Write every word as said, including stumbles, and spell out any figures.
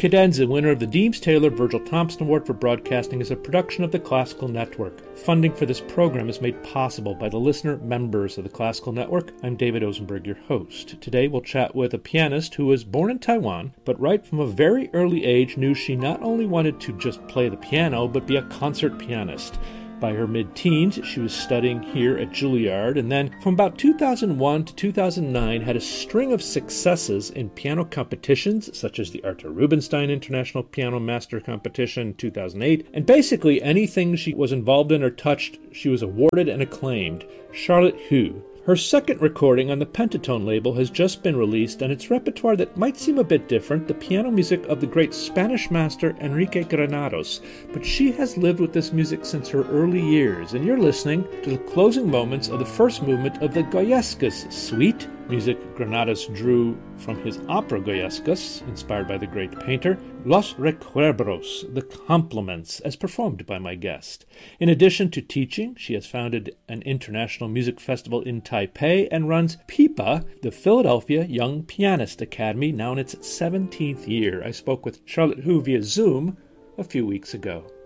Cadenza, winner of the Deems Taylor Virgil Thompson Award for Broadcasting, is a production of the Classical Network. Funding for this program is made possible by the listener members of the Classical Network. I'm David Osenberg, your host. Today we'll chat with a pianist who was born in Taiwan, but right from a very early age knew she not only wanted to just play the piano, but be a concert pianist. By her mid-teens, she was studying here at Juilliard, and then from about two thousand one to two thousand nine had a string of successes in piano competitions, such as the Arthur Rubinstein International Piano Master Competition in two thousand eight, and basically anything she was involved in or touched, she was awarded and acclaimed. Charlotte Hu. Her second recording on the Pentatone label has just been released, and its repertoire that might seem a bit different, the piano music of the great Spanish master Enrique Granados. But she has lived with this music since her early years, and you're listening to the closing moments of the first movement of the Goyescas Suite, music Granados drew from his opera Goyescas, inspired by the great painter, Los Recuerdos, the Compliments, as performed by my guest. In addition to teaching, she has founded an international music festival in Taipei and runs PIPA, the Philadelphia Young Pianist Academy, now in its seventeenth year. I spoke with Charlotte Hu via Zoom a few weeks ago.